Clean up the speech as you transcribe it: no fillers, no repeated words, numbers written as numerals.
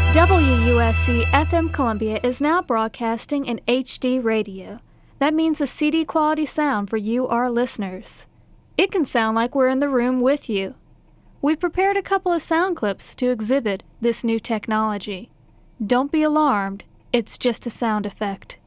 WUSC FM Columbia is now broadcasting in HD radio. That means a CD quality sound for you, our listeners. It can sound like we're in the room with you. We prepared a couple of sound clips to exhibit this new technology. Don't be alarmed, it's just a sound effect.